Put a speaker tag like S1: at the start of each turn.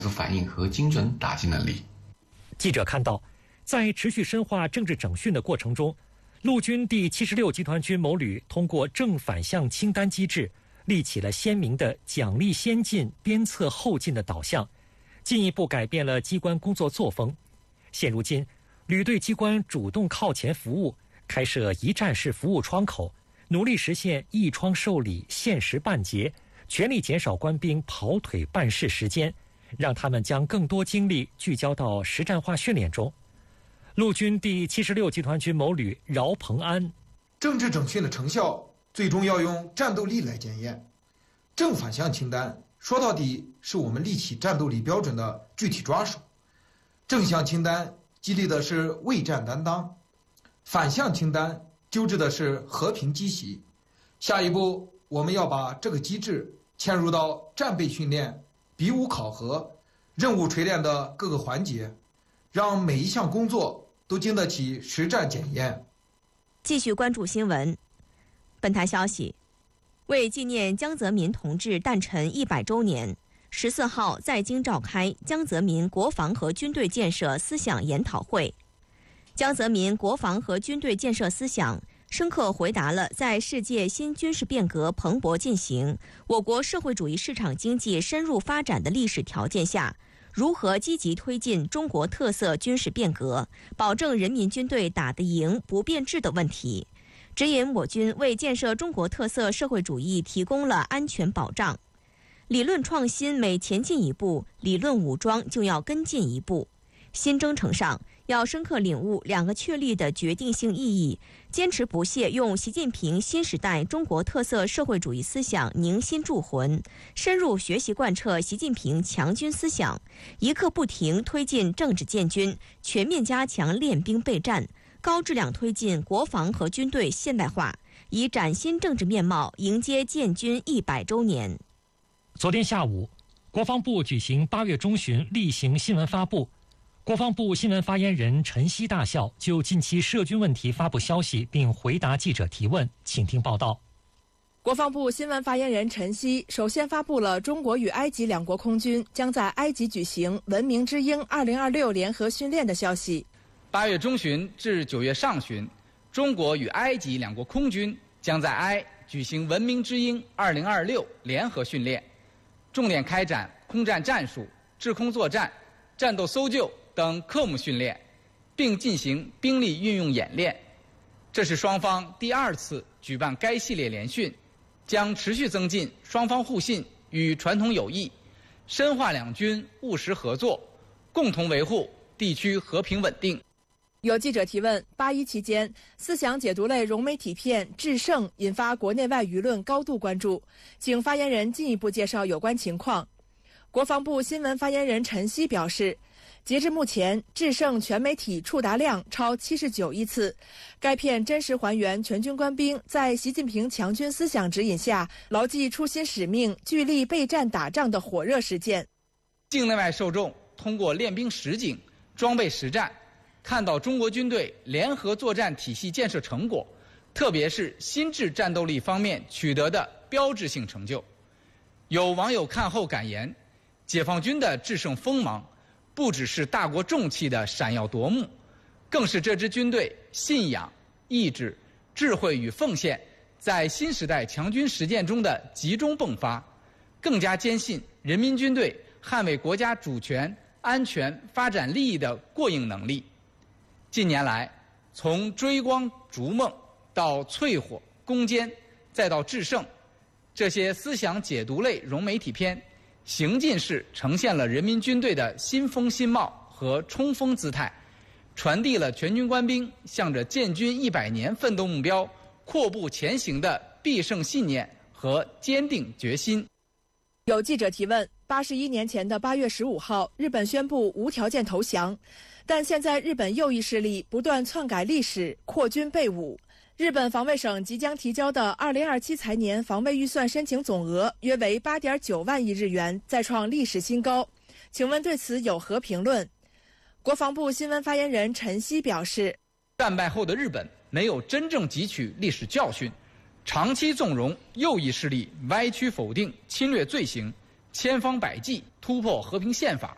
S1: 反应和精准打击能力。
S2: 记者看到，在持续深化政治整训的过程中，陆军第76集团军某旅通过正反向清单机制，立起了鲜明的奖励先进、鞭策后进的导向，进一步改变了机关工作作风。现如今，旅对机关主动靠前服务，开设一站式服务窗口，努力实现一窗受理、限时办结，全力减少官兵跑腿办事时间，让他们将更多精力聚焦到实战化训练中。陆军第76集团军某旅饶鹏安：
S3: 政治整训的成效最终要用战斗力来检验。正反向清单说到底是我们立起战斗力标准的具体抓手。正向清单激励的是畏战担当，反向清单揪制的是和平积习。下一步我们要把这个机制嵌入到战备训练、比武考核、任务锤炼的各个环节，让每一项工作都经得起实战检验。
S4: 继续关注新闻。本台消息，为纪念江泽民同志诞辰100周年，14号在京召开江泽民国防和军队建设思想研讨会。江泽民国防和军队建设思想深刻回答了在世界新军事变革蓬勃进行、我国社会主义市场经济深入发展的历史条件下，如何积极推进中国特色军事变革，保证人民军队打得赢不变质的问题，指引我军为建设中国特色社会主义提供了安全保障。理论创新每前进一步，理论武装就要跟进一步。新征程上要深刻领悟2个确立的决定性意义，坚持不懈用习近平新时代中国特色社会主义思想凝心铸魂，深入学习贯彻习近平强军思想，一刻不停推进政治建军，全面加强练兵备战，高质量推进国防和军队现代化，以崭新政治面貌迎接建军100周年。
S2: 昨天下午，国防部举行8月中旬例行新闻发布。国防部新闻发言人陈希大校就近期涉军问题发布消息，并回答记者提问，请听报道。
S5: 国防部新闻发言人陈希首先发布了中国与埃及两国空军将在埃及举行文明之鹰2026联合训练的消息。
S6: 8月中旬至9月上旬，中国与埃及两国空军将在埃举行文明之鹰2026联合训练，重点开展空战战术、制空作战、战斗搜救等科目训练，并进行兵力运用演练。这是双方第2次举办该系列联训，将持续增进双方互信与传统友谊，深化两军务实合作，共同维护地区和平稳定。
S5: 有记者提问，8·1期间，思想解读类融媒体片《制胜》引发国内外舆论高度关注，请发言人进一步介绍有关情况。国防部新闻发言人陈希表示，截至目前，制胜全媒体触达量超79亿次。该片真实还原全军官兵在习近平强军思想指引下，牢记初心使命、聚力备战打仗的火热实践。
S6: 境内外受众通过练兵实景、装备实战，看到中国军队联合作战体系建设成果，特别是新质战斗力方面取得的标志性成就。有网友看后感言，解放军的制胜锋芒不只是大国重器的闪耀夺目，更是这支军队信仰、意志、智慧与奉献在新时代强军实践中的集中迸发，更加坚信人民军队捍卫国家主权、安全、发展利益的过硬能力。近年来，从追光逐梦到淬火攻坚，再到制胜，这些思想解读类融媒体片行进式呈现了人民军队的新风新貌和冲锋姿态，传递了全军官兵向着建军100年奋斗目标阔步前行的必胜信念和坚定决心。
S5: 有记者提问，81年前的8月15号，日本宣布无条件投降，但现在日本右翼势力不断篡改历史，扩军备武。日本防卫省即将提交的2027财年防卫预算申请总额约为8.9万亿日元，再创历史新高。请问对此有何评论？国防部新闻发言人陈希表示，
S6: 战败后的日本没有真正汲取历史教训，长期纵容右翼势力歪曲否定侵略罪行，千方百计突破和平宪法，